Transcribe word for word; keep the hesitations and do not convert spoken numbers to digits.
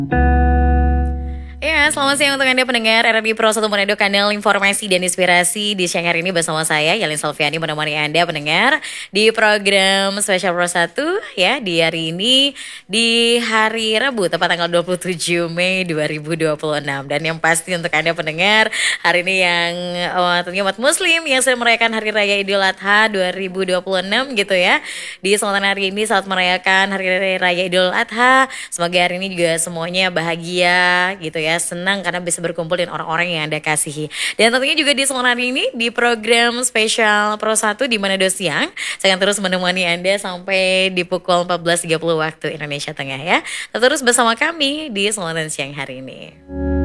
Ya, selamat siang untuk Anda pendengar R R B Pro satu Manado, kanal informasi dan inspirasi. Di siang hari ini bersama saya Yalin Salviani menemani Anda pendengar di program Spesial Pro satu ya, di hari ini di hari Rabu tepat tanggal dua puluh tujuh Mei dua ribu dua puluh enam. Dan yang pasti untuk Anda pendengar, hari ini yang oh, tentunya umat muslim yang sedang merayakan Hari Raya Idul Adha dua ribu dua puluh enam gitu ya. Di kesempatan hari ini saat merayakan Hari Raya Idul Adha, semoga hari ini juga semuanya bahagia gitu ya, senang karena bisa berkumpul dengan orang-orang yang Anda kasihi. Dan tentunya juga di sore hari ini di program spesial Pro satu di Manado Siang, saya akan terus menemani Anda sampai di pukul empat belas tiga puluh waktu Indonesia Tengah ya. Terus bersama kami di Selatan Siang hari ini.